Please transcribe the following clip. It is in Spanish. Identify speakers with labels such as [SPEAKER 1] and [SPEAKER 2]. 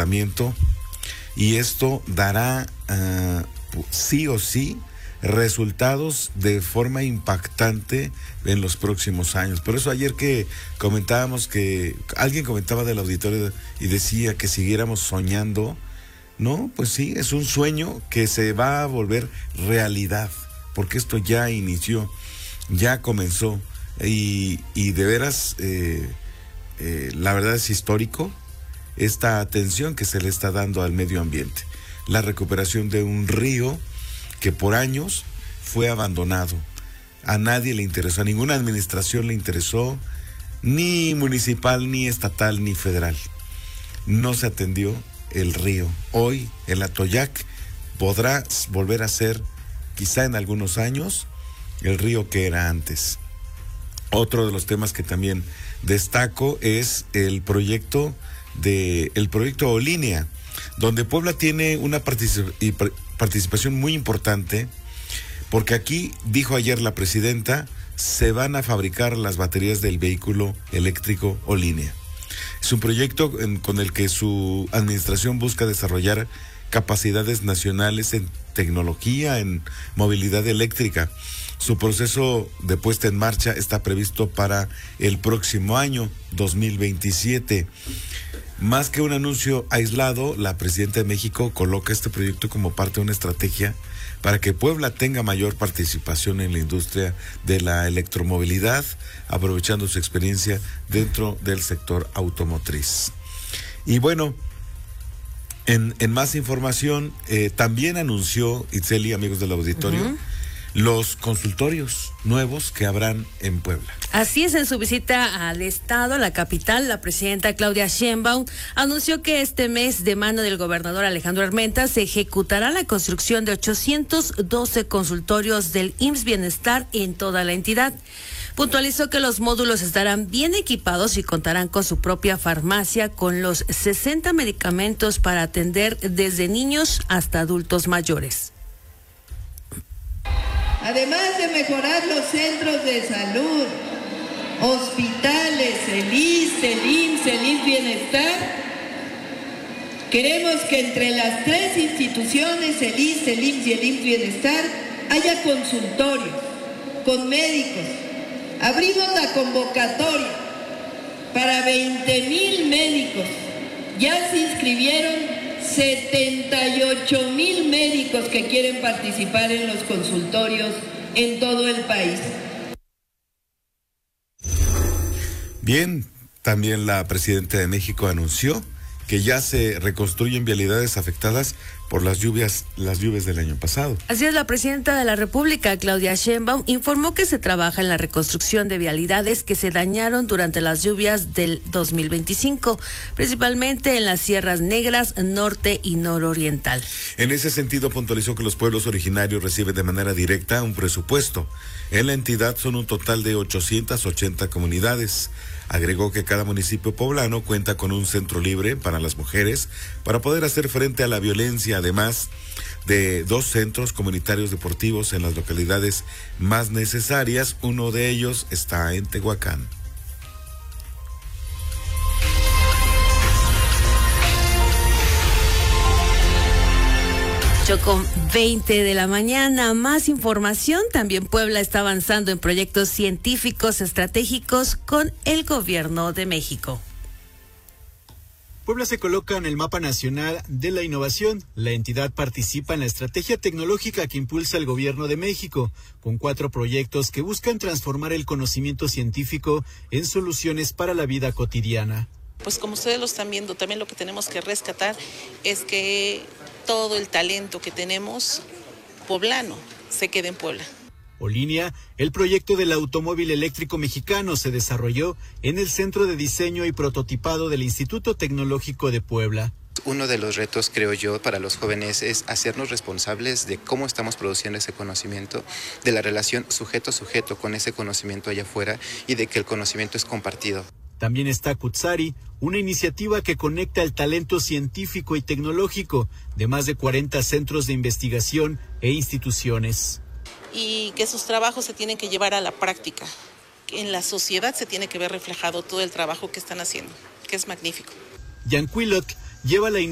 [SPEAKER 1] tratamiento, y esto dará sí o sí resultados de forma impactante en los próximos años. Por eso ayer que comentábamos, que alguien comentaba del auditorio y decía que siguiéramos soñando, no, pues sí, es un sueño que se va a volver realidad, porque esto ya inició, ya comenzó, y de veras, la verdad es histórico esta atención que se le está dando al medio ambiente, la recuperación de un río que por años fue abandonado. A nadie le interesó, a ninguna administración le interesó, ni municipal, ni estatal, ni federal. No se atendió el río. Hoy el Atoyac podrá volver a ser, quizá en algunos años, el río que era antes. Otro de los temas que también destaco es el proyecto Olínea, donde Puebla tiene una participación muy importante, porque aquí, dijo ayer la presidenta, se van a fabricar las baterías del vehículo eléctrico Olínea. Es un proyecto con el que su administración busca desarrollar capacidades nacionales en tecnología, en movilidad eléctrica. Su proceso de puesta en marcha está previsto para el próximo año, 2027. Más que un anuncio aislado, la presidenta de México coloca este proyecto como parte de una estrategia para que Puebla tenga mayor participación en la industria de la electromovilidad, aprovechando su experiencia dentro del sector automotriz. Y bueno, en más información, también anunció Itzeli, amigos del auditorio, los consultorios nuevos que habrán en Puebla.
[SPEAKER 2] Así es, en su visita al estado, la capital, la presidenta Claudia Sheinbaum anunció que este mes, de mano del gobernador Alejandro Armenta, se ejecutará la construcción de 812 consultorios del IMSS Bienestar en toda la entidad. Puntualizó que los módulos estarán bien equipados y contarán con su propia farmacia, con los 60 medicamentos para atender desde niños hasta adultos mayores.
[SPEAKER 3] Además de mejorar los centros de salud, hospitales, el ISSSTE, el IMSS, el IMSS Bienestar, queremos que entre las tres instituciones, el ISSSTE, el IMSS y el IMSS Bienestar, haya consultorios con médicos. Abrimos la convocatoria para 20,000 médicos. Ya se inscribieron 78,000 médicos que quieren participar en los consultorios en todo el país.
[SPEAKER 1] Bien, también la presidenta de México anunció que ya se reconstruyen vialidades afectadas por las lluvias del año pasado.
[SPEAKER 2] Así es, la presidenta de la República, Claudia Sheinbaum, informó que se trabaja en la reconstrucción de vialidades que se dañaron durante las lluvias del 2025, principalmente en las Sierras Negras, norte y nororiental.
[SPEAKER 1] En ese sentido, puntualizó que los pueblos originarios reciben de manera directa un presupuesto. En la entidad son un total de 880 comunidades. Agregó que cada municipio poblano cuenta con un centro libre para las mujeres para poder hacer frente a la violencia, además de 2 centros comunitarios deportivos en las localidades más necesarias. Uno de ellos está en Tehuacán.
[SPEAKER 2] Con 20 de la mañana, más información. También Puebla está avanzando en proyectos científicos estratégicos con el gobierno de México.
[SPEAKER 4] Puebla se coloca en el mapa nacional de la innovación. La entidad participa en la estrategia tecnológica que impulsa el gobierno de México, con 4 proyectos que buscan transformar el conocimiento científico en soluciones para la vida cotidiana.
[SPEAKER 5] Pues como ustedes lo están viendo, también lo que tenemos que rescatar es que todo el talento que tenemos poblano se quede en Puebla.
[SPEAKER 4] Olínea, el proyecto del automóvil eléctrico mexicano, se desarrolló en el Centro de Diseño y Prototipado del Instituto Tecnológico de Puebla.
[SPEAKER 6] Uno de los retos, creo yo, para los jóvenes es hacernos responsables de cómo estamos produciendo ese conocimiento, de la relación sujeto-sujeto con ese conocimiento allá afuera y de que el conocimiento es compartido.
[SPEAKER 4] También está Kutsari, una iniciativa que conecta el talento científico y tecnológico de más de 40 centros de investigación e instituciones.
[SPEAKER 5] Y que sus trabajos se tienen que llevar a la práctica. En la sociedad se tiene que ver reflejado todo el trabajo que están haciendo, que es magnífico.
[SPEAKER 4] Yanquilot lleva la